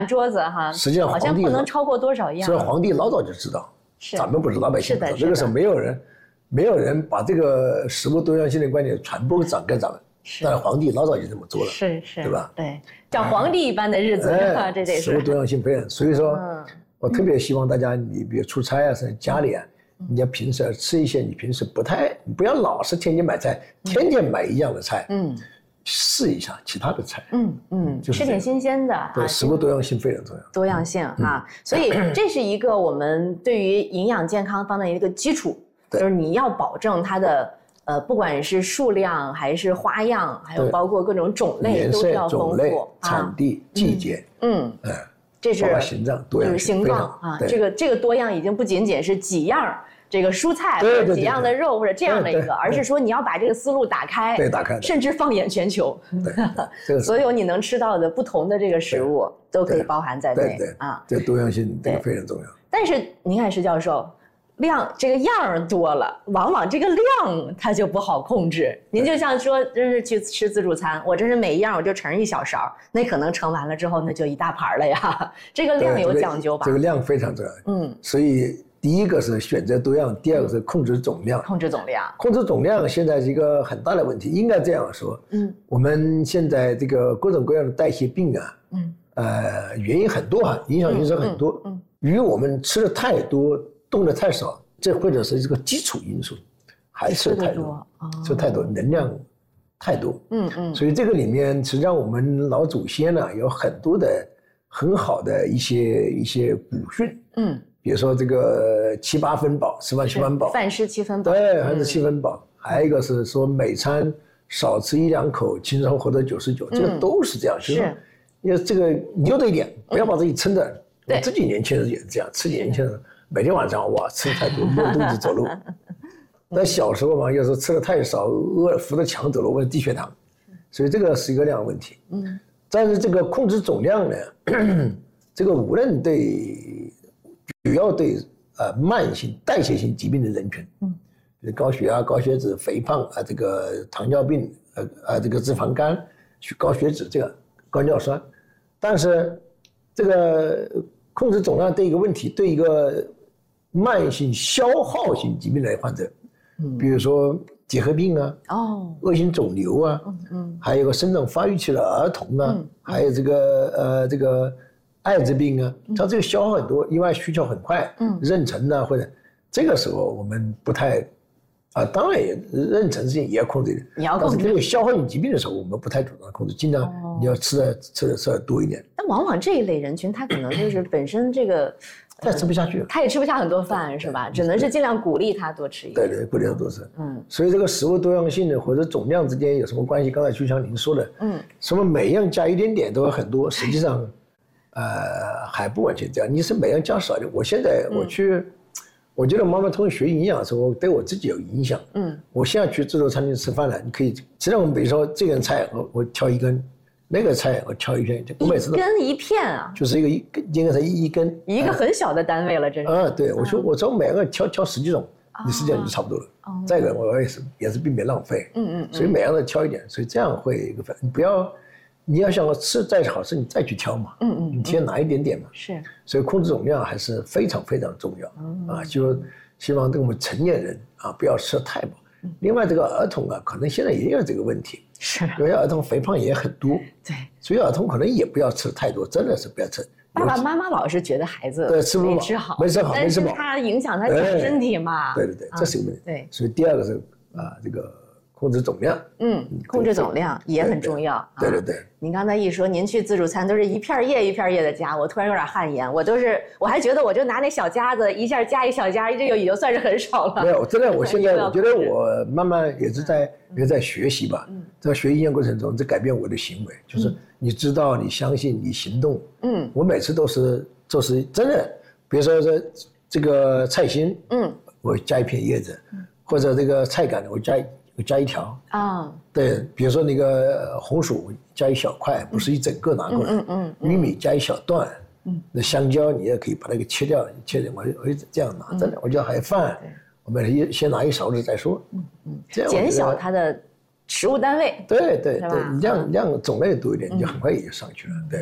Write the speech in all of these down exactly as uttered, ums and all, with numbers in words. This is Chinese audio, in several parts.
桌子哈， 实际上好像不能超过多少样。 所以皇帝老早就知道，咱们不知道，老百姓不知道。这个时候没有人，没有人把这个食物多样性的观点传播给咱跟咱们。但是皇帝老早就这么做了， 是是， 对吧？ 对，像皇帝一般的日子， 哎、 这得是食物多样性非常。所以说，嗯、我特别希望大家，你比如出差啊，是家里啊，嗯、你要平时吃一些你平时不太，你不要老是天天买菜，嗯、天天买一样的菜，嗯，试一下其他的菜， 嗯嗯，就是吃点新鲜的。 对，食物多样性非常重要。 多样性啊，所以这是一个我们对于营养健康方面的一个基础，就是你要保证它的。呃，不管是数量还是花样，还有包括各种种类，都是要丰富。 产地、季节， 嗯，嗯，这是形状多样， 就是形状啊。这个这个多样已经不仅仅是几样这个蔬菜或者几样的肉或者这样的一个，而是说你要把这个思路打开， 对，打开， 甚至放眼全球。对，所有你能吃到的不同的这个食物都可以包含在内啊。 这多样性这个非常重要。 但是您看，石教授。量这个样儿多了，往往这个量它就不好控制。您就像说，真是去吃自助餐，我真是每一样我就盛一小勺，那可能盛完了之后那就一大盘了呀。这个量有讲究吧？ 这个量非常重要。嗯，所以第一个是选择多样，第二个是控制总量。 控制总量， 控制总量现在是一个很大的问题。应该这样说，嗯，我们现在这个各种各样的代谢病啊，嗯，呃，原因很多哈，影响因素很多。嗯，与我们吃的太多。动的太少，这或者是这个基础因素，还是太多，吃太多，能量太多，嗯嗯，所以这个里面实际上我们老祖先呢有很多的很好的一些一些古训，嗯，比如说这个七八分饱，吃饭七分饱， 饭吃七分饱， 对，还是七分饱，还有一个是说每餐少吃一两口，轻松活到九十九，这个都是这样，是，因为这个牛的一点，不要把自己撑着，我自己年轻人也是这样，吃年轻人。每天晚上哇吃太多饿肚子走路，那小时候嘛，有时候吃的太少，饿扶着墙走路，为了低血糖，所以这个是一个量问题。嗯，但是这个控制总量呢，这个无论对主要对呃慢性代谢性疾病的人群，嗯，比如高血压、高血脂、肥胖啊，这个糖尿病，呃呃这个脂肪肝、高血脂这个高尿酸，但是这个控制总量对一个问题，对一个慢性消耗性疾病的患者，嗯，比如说结核病啊，哦，恶性肿瘤啊，嗯嗯，还有个生长发育期的儿童啊，嗯、还有这个呃这个艾滋病啊，它这个消耗很多，因为需求很快，嗯，妊娠啊或者这个时候我们不太啊，当然也妊娠性也要控制一点， 你要控制。 但是没有消耗性疾病的时候，我们不太主动控制，尽量你要吃的、哦、吃的吃的多一点。 但往往这一类人群，他可能就是本身这个。 他也吃不下去， 他也吃不下很多饭，是吧？只能是尽量鼓励他多吃一点。 对对，鼓励他多吃。嗯，所以这个食物多样性的或者总量之间有什么关系？刚才就像您说的，嗯，什么每样加一点点都有很多，实际上，呃，还不完全这样。你是每样加少的。我现在我去，嗯、我觉得妈妈通学营养的时候对我自己有影响。嗯，我现在去自助餐厅吃饭了，你可以，实际上我们比如说这个菜，我我挑一根。那个菜我挑一片，我每次都一根一片啊， 就是一个一根，应该是一根， 一个很小的单位了，真是。 啊，对，我说我说每个挑挑十几种，你实际上就差不多了。哦。再一个，我也是也是避免浪费。嗯嗯。所以每样都挑一点，所以这样会一个分，你不要，你要想吃再好吃，你再去挑嘛。嗯嗯。你先拿一点点嘛。是。所以控制总量还是非常非常重要。嗯。啊，就希望对我们成年人啊，不要吃得太饱。另外，这个儿童啊，可能现在也有这个问题，是因为儿童肥胖也很多，对，所以儿童可能也不要吃太多，真的是不要吃。 爸爸妈妈老是觉得孩子对吃不没吃好， 没吃好，没吃饱， 但是他影响他身体嘛。 对对对，这是一个问题。对，所以第二个是啊，这个控制总量， 嗯，控制总量也很重要。 对对对。 您刚才一说，您去自助餐都是一片叶一片叶的夹，我突然有点汗颜。我都是，我还觉得我就拿那小夹子一下夹一小夹，这就已经算是很少了。 没有，真的，我现在我觉得我慢慢也是在也在学习吧。嗯，在学营养过程中，在改变我的行为，就是你知道，你相信，你行动。嗯，我每次都是就是真的，比如说这这个菜心，嗯，我加一片叶子，或者这个菜杆，我加一。加一条啊，对，比如说那个红薯加一小块，不是一整个拿过来。嗯嗯。玉米加一小段，嗯，那香蕉你也可以把它给切掉，切掉我我就这样拿着呢。我觉得还有饭，我们先先拿一勺子再说。嗯嗯。这样减小它的食物单位。 对对对，量量种类多一点，你就很快也就上去了。对。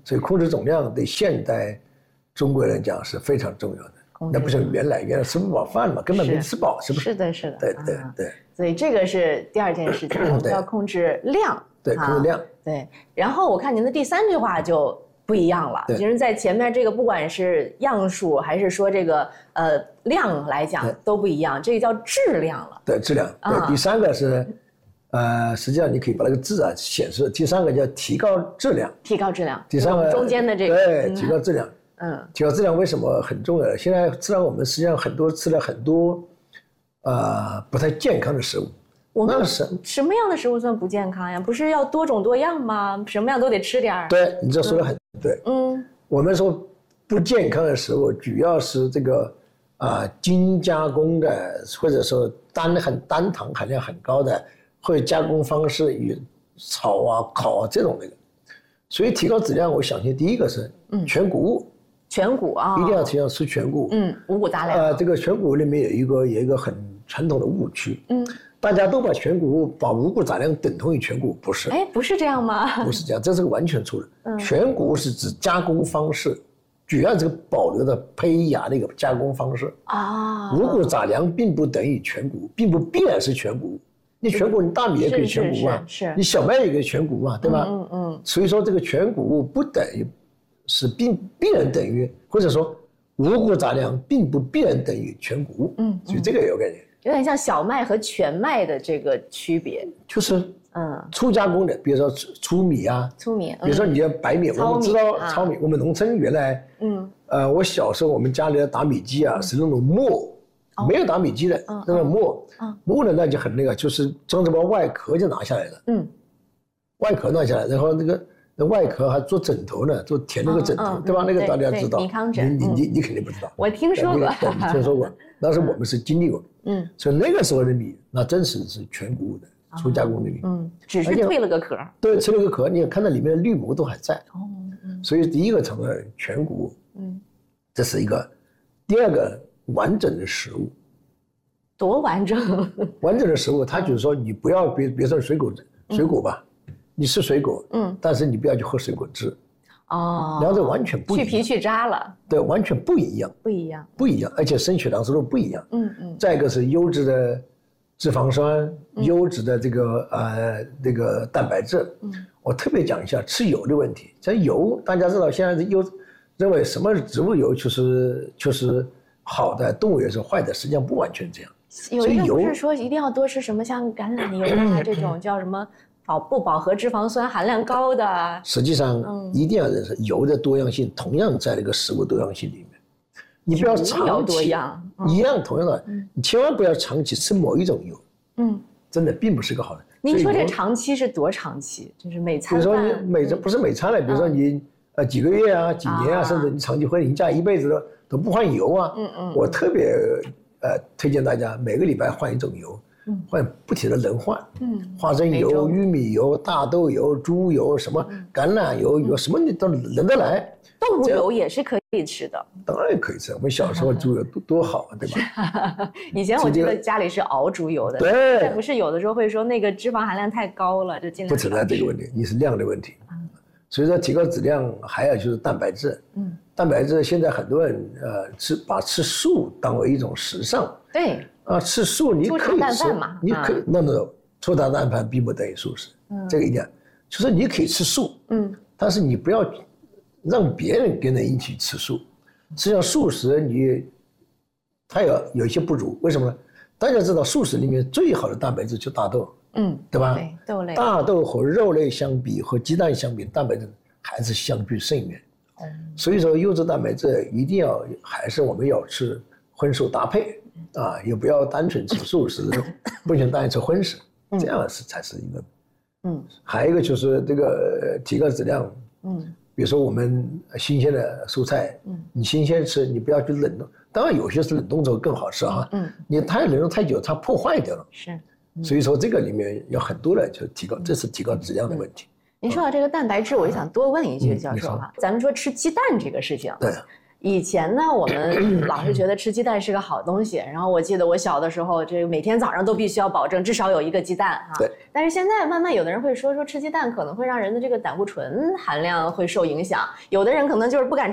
所以控制总量对现代中国人讲是非常重要的。那不像原来，原来吃不饱饭嘛，根本没吃饱，是不是？ 是的，是的。 对对对。 所以这个是第二件事情，我们要控制量。 对，控制量。 对。然后我看您的第三句话就不一样了，就是在前面这个不管是样数还是说这个呃量来讲都不一样，这个叫质量了。 对，质量。对，第三个是。呃，实际上你可以把那个字啊显示。第三个叫提高质量， 提高质量。 第三个中间的这个对，提高质量。 嗯， 提高质量为什么很重要？现在吃了我们实际上很多吃了很多，呃，不太健康的食物。 我们什什么样的食物算不健康呀？不是要多种多样吗？什么样都得吃点儿。 对，你这说的很对。 嗯， 我们说不健康的食物，主要是这个啊、呃、精加工的，或者说单很单糖含量很高的。或者加工方式与炒啊、烤啊这种那个，所以提高质量，我相信第一个是全谷物， 全谷啊， 一定要提倡吃全谷。 嗯，五谷杂粮。 呃，这个全谷里面有一个有一个很传统的误区， 嗯， 大家都把全谷物把五谷杂粮等同于全谷，不是？ 哎，不是这样吗？ 不是这样，这是个完全错的。嗯，全谷物是指加工方式，主要这个保留的胚芽的一个加工方式啊。五谷杂粮并不等于全谷，并不必然是全谷物。你全谷，你大米也可以全谷物啊， 是是是， 你小麦也可以全谷物啊，对吧？ 嗯嗯。 所以说这个全谷物不等于是并必然等于，或者说五谷杂粮并不必然等于全谷物。嗯，所以这个也有概念。 有点像小麦和全麦的这个区别， 就是嗯，粗加工的，比如说粗米啊， 粗米， 比如说你的白米，我们知道糙米，我们农村原来，嗯，呃，我小时候我们家里的打米机啊是那种磨。没有打米机的，那个磨，磨的那就很那个，就是装着包外壳就拿下来了。嗯，外壳拿下来，然后那个那外壳还做枕头呢，做填那个枕头，对吧？那个大家知道。 米糠枕， 你你你肯定不知道。 我听说过， 你听说过？当时我们是经历过。嗯，所以那个时候的米，那真是是全谷物的，粗加工的米。 嗯，只是蜕了个壳。 对，蜕了个壳，你看到里面的绿膜都还在。哦，所以第一个成了全谷物。嗯，这是一个。第二个。完整的食物， 多完整？ 完整的食物，它就是说，你不要别别说水果，水果吧，你吃水果，嗯，但是你不要去喝水果汁，哦，两者完全不一样， 去皮去渣了， 对，完全不一样， 不一样， 不一样，而且升血糖速度不一样， 嗯嗯。 再一个是优质的脂肪酸，优质的这个呃这个蛋白质，嗯，我特别讲一下吃油的问题。这油大家知道，现在油认为什么植物油就是就是。好的动物油是坏的，实际上不完全这样。 有一种不是说一定要多吃什么像橄榄油啊这种叫什么饱不饱和脂肪酸含量高的。 实际上，一定要认识油的多样性，同样在那个食物多样性里面。你不要长期多样， 一样同样的，你千万不要长期吃某一种油。嗯，真的并不是个好的。 您说这长期是多长期？就是每餐。 比如说你每不是每餐了，比如说你呃几个月啊、几年啊，甚至你长期或者你家一辈子的。都不换油啊！嗯嗯，我特别呃推荐大家每个礼拜换一种油，嗯，换不停的轮换，嗯，花生油、玉米油、大豆油、猪油什么橄榄油有什么你都轮得来。 动物油也是可以吃的， 当然可以吃。我们小时候猪油多多好啊，对吧？ 以前我记得家里是熬猪油的， 对， 不是有的时候会说那个脂肪含量太高了，就尽量不存在这个问题，你是量的问题。所以说提高质量还有就是蛋白质，嗯。蛋白质现在很多人呃吃把吃素当为一种时尚， 对啊，吃素你可以吃，你可以那么粗茶淡饭并不等于素食，嗯，这个一点就是你可以吃素，嗯，但是你不要让别人跟着一起吃素。实际上素食你它有有一些不足，为什么呢？大家知道素食里面最好的蛋白质就大豆，嗯，对吧？ 对，豆类。 大豆和肉类相比，和鸡蛋相比，蛋白质还是相距甚远。所以说优质蛋白质一定要还是我们要吃荤素搭配啊，也不要单纯吃素食，不能单纯吃荤食，这样是才是一个。嗯，还有一个就是这个提高质量，嗯，比如说我们新鲜的蔬菜，嗯，你新鲜吃，你不要去冷冻，当然有些是冷冻之后更好吃啊，嗯，你太冷冻太久，它破坏掉了， 是， 所以说这个里面有很多的就提高，这是提高质量的问题。 您说到这个蛋白质，我就想多问一句，教授哈，咱们说吃鸡蛋这个事情， 对， 以前呢，我们老是觉得吃鸡蛋是个好东西，然后我记得我小的时候，这个每天早上都必须要保证至少有一个鸡蛋哈。 对。 但是现在慢慢有的人会说说吃鸡蛋可能会让人的这个胆固醇含量会受影响，有的人可能就是不敢吃。